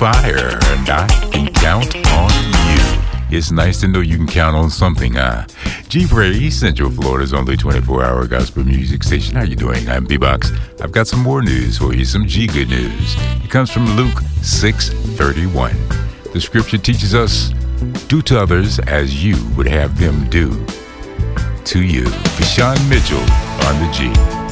fire, and I can count on you. It's nice to know you can count on something, huh? G-Free, Central Florida's only 24-hour gospel music station. How you doing? I'm B-Box. I've got some more news for you, some G-Good news. It comes from Luke 6:31. The scripture teaches us, do to others as you would have them do to you. For Sean Mitchell on the G.